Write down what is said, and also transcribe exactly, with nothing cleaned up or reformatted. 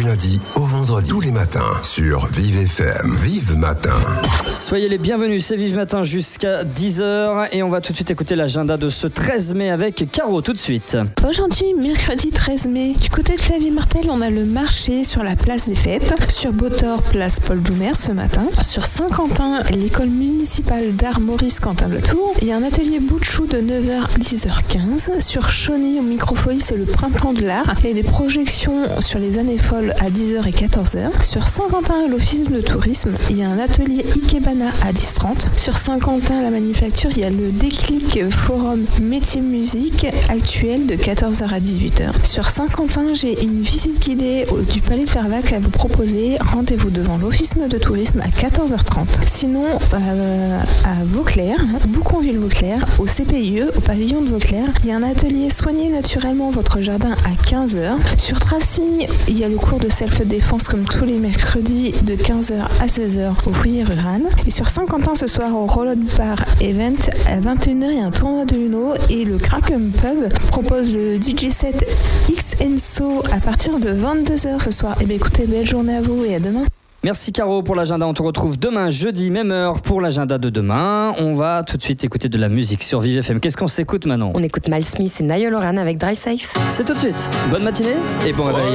Du lundi au vendredi, tous les matins, sur Vive F M. Vive Matin. Soyez les bienvenus, c'est Vive Matin jusqu'à dix heures. Et on va tout de suite écouter l'agenda de ce treize mai avec Caro, tout de suite. Aujourd'hui, mercredi treize mai, du côté de Flavie-Martel, on a le marché sur la place des Fêtes. Sur Beautor, place Paul Doumer ce matin. Sur Saint-Quentin, l'école municipale d'art Maurice Quentin de la Tour. Il y a un atelier bout de chou de neuf heures à dix heures quinze. Sur Chauny, au Microfolie, c'est le printemps de l'art. Il y a des projections sur les années folles à dix heures et quatorze heures. Sur Saint-Quentin, l'office de tourisme, il y a un atelier Ikebana à dix heures trente. Sur Saint-Quentin, la manufacture, il y a le Déclic Forum Métier Musique actuel de quatorze heures à dix-huit heures. Sur Saint-Quentin, j'ai une visite guidée au- du Palais de Fervaques à vous proposer. Rendez-vous devant l'office de tourisme à quatorze heures trente. Sinon, euh, à Vauclair, Bouconville-Vauclair, au C P I E, au pavillon de Vauclair, il y a un atelier Soignez naturellement votre jardin à quinze heures. Sur Travsigne, il y a le cours de self-défense comme tous les mercredis de quinze heures à seize heures au foyer rural. Et sur Saint-Quentin, ce soir, au Rollot Bar Event, à vingt et une heures, il y a un tournoi de Uno et le Kraken Pub propose le D J set X Enso à partir de vingt-deux heures ce soir. Et bien écoutez, belle journée à vous et à demain. Merci Caro pour l'agenda. On te retrouve demain, jeudi, même heure pour l'agenda de demain. On va tout de suite écouter de la musique sur Vive F M. Qu'est-ce qu'on s'écoute maintenant? On écoute Mal Smith et Niall Horan avec Drive Safe. C'est tout de suite. Bonne matinée et bon réveil.